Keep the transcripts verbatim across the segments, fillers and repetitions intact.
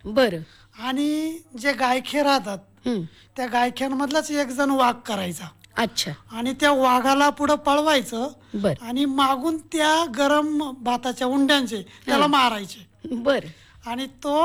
बरं. आणि जे गायखे राहतात हं. त्या गायख्यांमधलाच एक जण वाघ करायचा अच्छा. आणि त्या वाघाला पुढं पळवायचं बरं. आणि मागून त्या गरम भाताच्या उंड्यांचे त्याला मारायचे बरं. आणि तो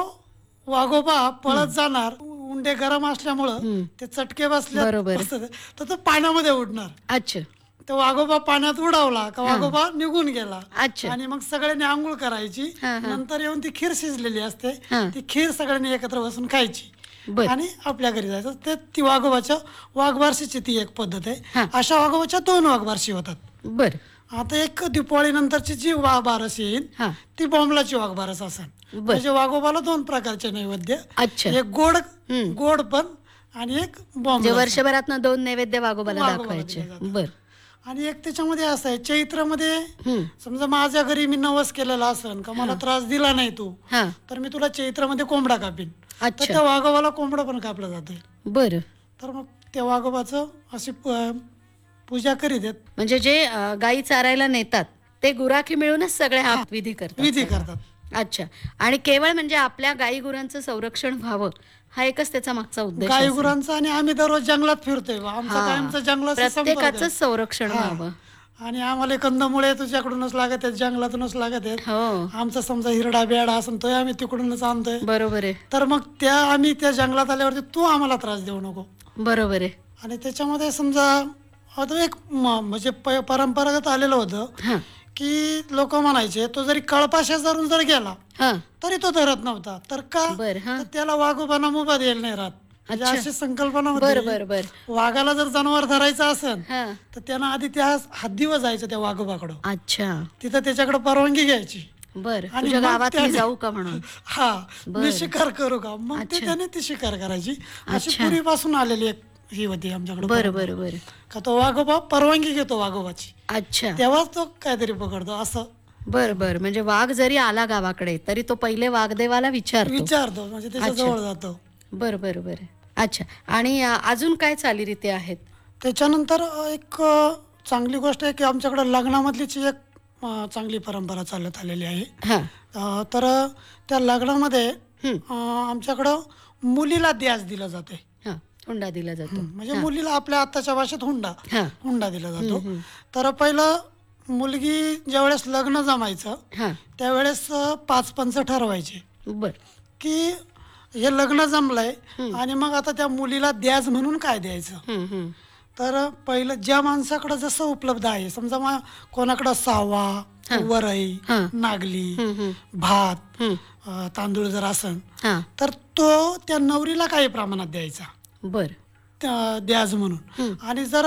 वाघोबा पळत जाणार, उंडे गरम असल्यामुळं ते चटके बसले बरोबर. तर तो पाण्यामध्ये उडणार. अच्छा. तो वाघोबा पाण्यात उडवला का वाघोबा निघून गेला अच्छा. आणि मग सगळ्यांनी आंघोळ करायची. हा, हा. नंतर येऊन ती खीर शिजलेली असते, हा. ती खीर सगळ्यांनी एकत्र बसून खायची बरं. आणि आपल्या घरी जायचं. ते ती वाघोबाच्या वाघबारशीची ती एक पद्धत हा. आहे. अशा वाघोबाच्या दोन वाघबारशी होतात. बरं. आता एक दिवाळी नंतरची जी वाघबारस येईल हा. ती बोंबलाची वाघबारस असेल. बरं. म्हणजे वाघोबाला दोन प्रकारचे नैवेद्य, अच्छा. एक गोड हम्म. गोड पण आणि एक म्हणजे बोंबला वर्षभरातनं दोन नैवेद्य वाघोबाला वाघोबाला दाखवायचे. दिले जातात. बरं. आणि एक त्याच्यामध्ये असं आहे, चैत्रामध्ये हं. समजा माझ्या घरी मी नवस केलेला असेल का मला त्रास दिला नाही तू, हा. तर मी तुला चैत्रामध्ये कोंबडा कापीन. तर अच्छा. त्या वाघोबाला कोंबडा पण कापला जातोय. बरं. तर मग त्या वाघोबाचं अशी प- पूजा करीत आहेत, म्हणजे जे अ, गायी चारायला नेतात ते गुराखी मिळूनच सगळे हा विधी करतात. विधी सगळा. करतात. अच्छा. आणि केवळ म्हणजे आपल्या गायी गुरांचं संरक्षण व्हावं हा एकच त्याचा मागचा उद्देश गाई असेल. गुरांचं. आणि आम्ही दररोज जंगलात फिरतोय बा. आमचा हा. कायमचा जंगलाचा संपर्क आहे. प्रत्येकाचंच संरक्षण हा. व्हावं. आणि आम्हाला कंदमुळे तुझ्याकडूनच लागत आहेत, जंगलातूनच लागत आहेत. हो. आमचा समजा हिरडा बेडा असून तो आम्ही तिकडूनच आणतोय. बरोबर आहे. तर मग त्या आम्ही त्या जंगलात आल्यावरती तू आम्हाला त्रास देऊ नको. बरोबर आहे. आणि त्याच्यामध्ये समजा आता एक म- म्हणजे प- परंपरागत आलेलं होतं हा. की लोक म्हणायचे तो जरी कळपा शेजारून जर गेला हा. तरी तो धरत नव्हता. तर का, बरं. हा. तर त्याला वाघोबाना मुभा द्यायला नाही राहत. म्हणजे अच्छा. अशी संकल्पना बर होती. बर बर. वाघाला जर जनावर धरायचं असेल हा. तर त्यानं आधी त्या हद्दीवर जायचं त्या वाघोबाकडं, अच्छा. तिथं त्याच्याकडे परवानगी घ्यायची. बर. आणि तुझ्या मग गावात मी त्याने- जाऊ का म्हणून. हा, बरं. मी शिकार करू का, मग ते अच्छा. त्याने ती शिकार करायची. अशी अच्छा. पूर्वीपासून आलेली एक ही होती आमच्याकडे बर परंपरा. बर बर. का तो वाघोबा परवानगी घेतो वाघोबाची, अच्छा. तेव्हाच तो काहीतरी पकडतो असं बर बर. म्हणजे वाघ जरी आला गावाकडे तरी तो पहिले वाघदेवाला विचारतो. विचारतो, म्हणजे त्याच्या अच्छा. जवळ जातो. बर बर बर. अच्छा. आणि अ, अजून काय चालीरीती आहेत. त्याच्यानंतर एक अ, चांगली गोष्ट आहे की आमच्याकडे लग्नामधलीच एक अ, चांगली परंपरा चालत आलेली आहे. हा. अ, तर त्या लग्नामध्ये हं. अ, आमच्याकडं मुलीला द्यास दिलं जाते. हा. हुंडा दिला जातो. म्हणजे मुलीला आपल्या आत्ताच्या भाषेत हुंडा हा. हुंडा दिला जातो. तर पहिलं मुलगी ज्यावेळेस लग्न जमायचं हा. त्यावेळेस अ, पाच पंच ठरवायचे बर. की हे लग्न जमलंय आणि मग आता त्या मुलीला द्याज म्हणून काय द्यायचं. हं, हं. तर पहिलं ज्या माणसाकडं जसं उपलब्ध आहे, समजा मग कोणाकडं सावा, वरई, हा. नागली, हं, हं. भात, हं. अ, तांदूळ जर असन हा. तर तो त्या नवरीला काही प्रमाणात द्यायचा बर. त्या- द्याज म्हणून. आणि जर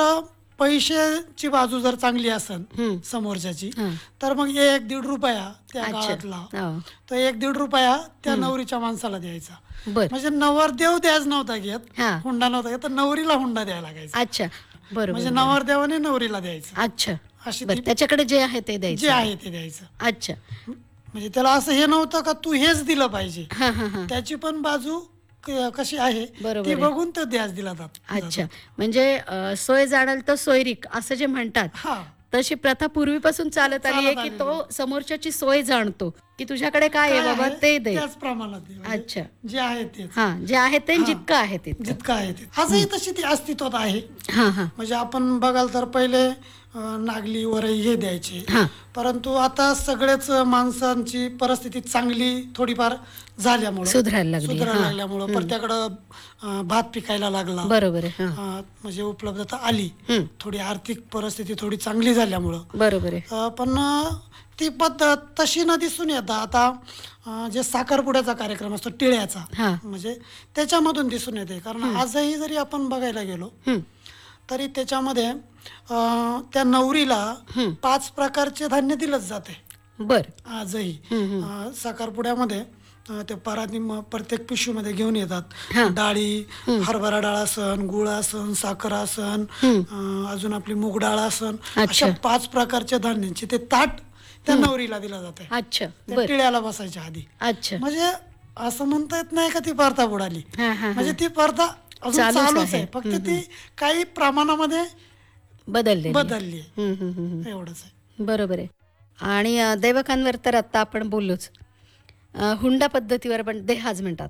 पैशाची बाजू जर चांगली असन हं. समोरच्याची हा. तर मग एक दीड रुपया त्या अच्छा. गावातला, हो. तर एक दीड रुपया त्या नवरीच्या माणसाला द्यायचा. बर. म्हणजे नवरदेव द्याज नव्हता घेत, हा. हुंडा नव्हता घेत, तर नवरीला हुंडा द्यायला लागायचा. अच्छा. बरोबर. म्हणजे नवरदेवाने नवरीला द्यायचं, अच्छा. अशी बर. ती त्याच्याकडे जे आहे ते जे द्यायचं. आहे ते द्यायचं. अच्छा. म्हणजे त्याला असं हे नव्हतं का तू हेच दिलं पाहिजे. हा हा हा. त्याची पण बाजू क- कशी आहे बरोबर ती आहे. बघून तो द्याज दिला जातो. अच्छा. म्हणजे अ, सोय जाणाल तर सोयरीक असं जे म्हणतात हा, तशी प्रथा पूर्वीपासून चालत आली आहे चालत की आलेली तो समोरच्याची सोय जाणतो की तुझ्याकडे काय आहे काय बाबा आहे ते दे. त्याच प्रमाणात दे. म्हणजे अच्छा. जे आहे तेच, हा. जे आहे ते जितकं आहे ते. जितकं आहे ते. आजही तशी ती अस्तित्वात आहे. हा हा म्हणजे आपण बघाल तर पहिले अं, नागली वरई हे द्यायचे, हा. परंतु आता सगळेच माणसांची परिस्थिती चांगली थोडीफार झाल्यामुळं, सुधारायला लागली. सुधारायला हा. लागल्यामुळं प्रत्येकाकडं अं, भात पिकायला लागला. बरोबर आहे. हा. अं, म्हणजे उपलब्धता आली, हं. थोडी आर्थिक परिस्थिती थोडी चांगली झाल्यामुळं. बरोबर आहे. अं, पण अं, ती पद्धत तशी न दिसून येतं आता. अं, जे साखरपुड्याचा कार्यक्रम असतो टिळ्याचा, हा. म्हणजे त्याच्यामधून दिसून येते. कारण आजही जरी आपण बघायला गेलो हं. तरी त्याच्यामध्ये अं, त्या नवरीला हं. पाच प्रकारचे धान्य दिलंच जाते बर. आजही. हं, हं. अं, साखरपुड्यामध्ये अं, ते पराती म- प्रत्येक पिशवीमध्ये घेऊन येतात. हा. डाळी, हरभरा डाळ असन, गुळ असन, साखर असन, हं. अं, अजून आपली मूग डाळ असन, अच्छा. अशा पाच प्रकारच्या धान्यांची ते ताट त्या नवरीला दिलं जाते अच्छा. त्या बर. टिळ्याला बसायच्या आधी. अच्छा. म्हणजे असं म्हणता येत नाही का ती प्रथा बुडाली. हा हा हा. म्हणजे ती प्रथा अजून चालूच चालूच आहे. आहे, फक्त ती काही प्रमाणामध्ये बदलले. बदलली आहे. हं, हं, हं, हं. एवढंच आहे. बरोबर आहे. आणि अ, दैवकांवर तर आत्ता आपण बोललोच. अ, हुंडा पद्धतीवर पण देहाज म्हणतात